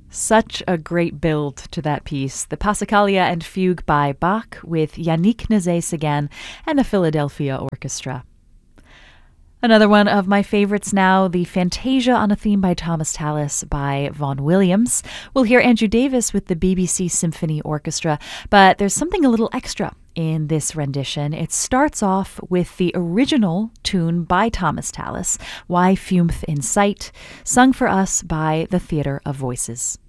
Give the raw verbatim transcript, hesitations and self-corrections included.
Such a great build to that piece. The Passacaglia and Fugue by Bach with Yannick Nézet-Séguin and the Philadelphia Orchestra. Another one of my favorites now, the Fantasia on a Theme by Thomas Tallis by Vaughan Williams. We'll hear Andrew Davis with the B B C Symphony Orchestra, but there's something a little extra in this rendition. It starts off with the original tune by Thomas Tallis, Why Fumeth in Sight, sung for us by the Theatre of Voices.